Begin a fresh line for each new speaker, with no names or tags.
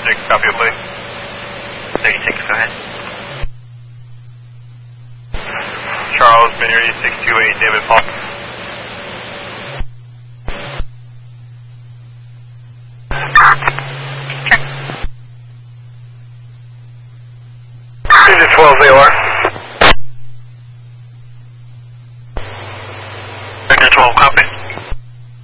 36, copy your plate.
36, go ahead.
Charles, Mary 628, David Paul.
This is 12 AOR.